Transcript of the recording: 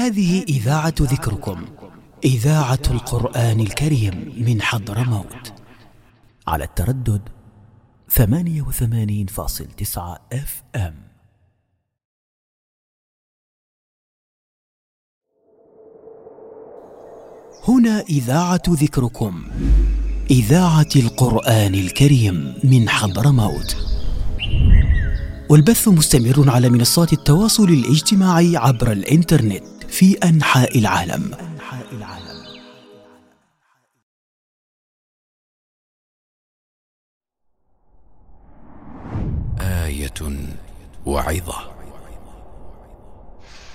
هذه إذاعة ذكركم، إذاعة القرآن الكريم من حضرموت، على التردد 88.9 FM. هنا إذاعة ذكركم، إذاعة القرآن الكريم من حضرموت، والبث مستمر على منصات التواصل الاجتماعي عبر الإنترنت في أنحاء العالم. آية وعظة.